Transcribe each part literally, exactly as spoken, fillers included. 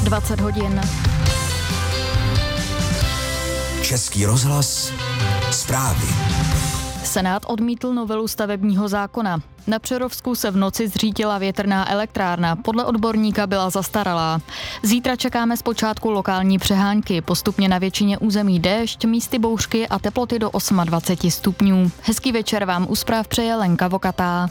dvacet hodin. Český rozhlas, zprávy. Senát odmítl novelu stavebního zákona. Na Přerovsku se v noci zřítila větrná elektrárna. Podle odborníka byla zastaralá. Zítra čekáme zpočátku lokální přehánky. Postupně na většině území déšť, místy bouřky a teploty do dvacet osm stupňů. Hezký večer vám u zpráv přeje Lenka Vokatá.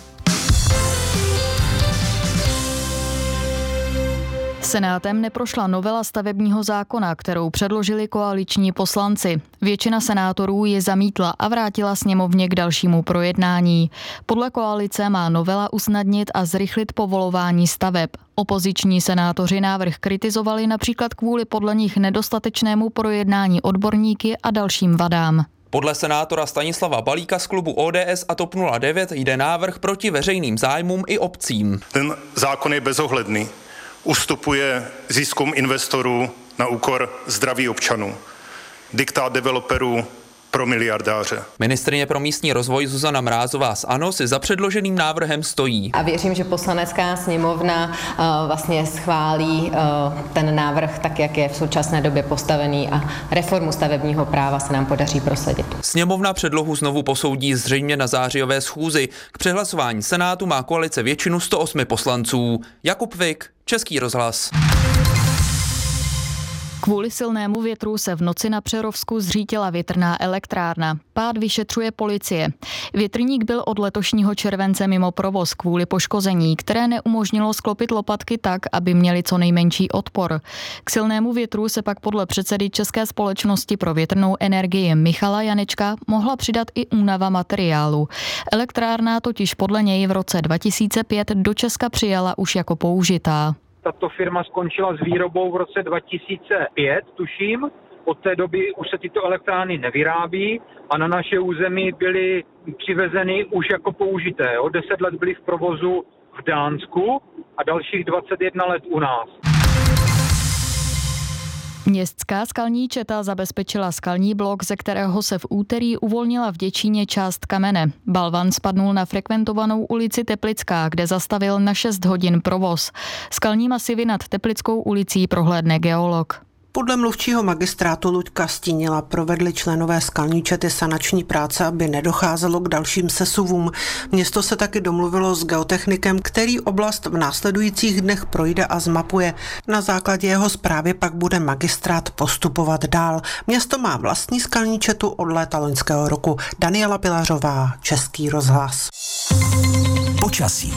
Senátem neprošla novela stavebního zákona, kterou předložili koaliční poslanci. Většina senátorů ji zamítla a vrátila sněmovně k dalšímu projednání. Podle koalice má novela usnadnit a zrychlit povolování staveb. Opoziční senátoři návrh kritizovali například kvůli podle nich nedostatečnému projednání odborníky a dalším vadám. Podle senátora Stanislava Balíka z klubu O D S a T O P nula devět jde návrh proti veřejným zájmům i obcím. Ten zákon je bezohledný. Ustupuje ziskům investorů na úkor zdraví občanů. Diktát developerů pro miliardáře. Ministryně pro místní rozvoj Zuzana Mrázová z ANO si za předloženým návrhem stojí. A věřím, že Poslanecká sněmovna uh, vlastně schválí uh, ten návrh tak, jak je v současné době postavený a reformu stavebního práva se nám podaří prosadit. Sněmovna předlohu znovu posoudí zřejmě na zářijové schůzi. K přehlasování Senátu má koalice většinu sto osm poslanců. Jakub Vik, Český rozhlas. Kvůli silnému větru se v noci na Přerovsku zřítila větrná elektrárna. Pád vyšetřuje policie. Větrník byl od letošního července mimo provoz kvůli poškození, které neumožnilo sklopit lopatky tak, aby měly co nejmenší odpor. K silnému větru se pak podle předsedy České společnosti pro větrnou energii Michala Janečka mohla přidat i únava materiálu. Elektrárna totiž podle něj v roce dva tisíce pět do Česka přijala už jako použitá. Tato firma skončila s výrobou v roce dva tisíce pět, tuším. Od té doby už se tyto elektrárny nevyrábí a na naše území byly přivezeny už jako použité. O deset let byly v provozu v Dánsku a dalších dvacet jedna let u nás. Městská skalní četa zabezpečila skalní blok, ze kterého se v úterý uvolnila v Děčíně část kamene. Balvan spadnul na frekventovanou ulici Teplická, kde zastavil na šest hodin provoz. Skalní masivy nad Teplickou ulicí prohlédne geolog. Podle mluvčího magistrátu Luďka Stínila provedli členové skalní čety sanační práce, aby nedocházelo k dalším sesuvům. Město se taky domluvilo s geotechnikem, který oblast v následujících dnech projde a zmapuje. Na základě jeho zprávy pak bude magistrát postupovat dál. Město má vlastní skalní četu od léta loňského roku. Daniela Pilařová, Český rozhlas. Počasí.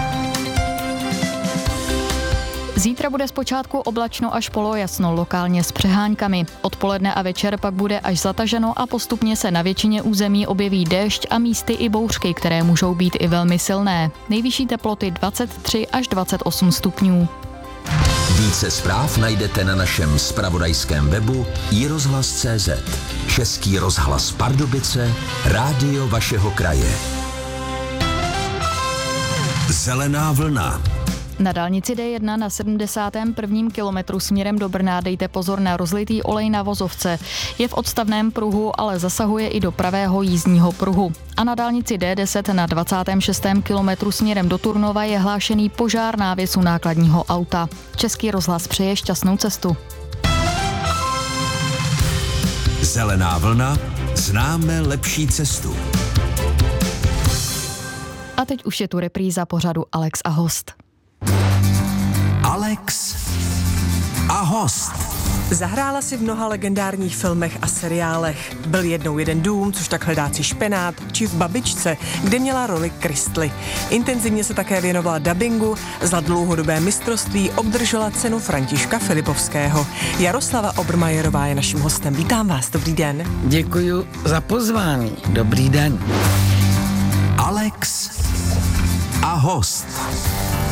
Zítra bude zpočátku oblačno až polojasno, lokálně s přeháňkami. Odpoledne a večer pak bude až zataženo a postupně se na většině území objeví déšť a místy i bouřky, které můžou být i velmi silné. Nejvyšší teploty dvacet tři až dvacet osm stupňů. Více zpráv najdete na našem zpravodajském webu i rozhlas tečka cé zet. Český rozhlas Pardubice, rádio vašeho kraje. Zelená vlna. Na dálnici D jedna na sedmdesátém prvním kilometru směrem do Brna dejte pozor na rozlitý olej na vozovce. Je v odstavném pruhu, ale zasahuje i do pravého jízdního pruhu. A na dálnici D deset na dvacátém šestém kilometru směrem do Turnova je hlášený požár návěsu nákladního auta. Český rozhlas přeje šťastnou cestu. Zelená vlna, známe lepší cestu. A teď už je tu repríza pořadu Alex a host. Alex a host. Zahrála si v mnoha legendárních filmech a seriálech. Byl jednou jeden dům, což tak hledáci špenát, či v Babičce, kde měla roli Kristly. Intenzivně se také věnovala dabingu, za dlouhodobé mistrovství obdržela cenu Františka Filipovského. Jaroslava Obermajerová je naším hostem. Vítám vás, dobrý den. Děkuji za pozvání, dobrý den. Alex a host.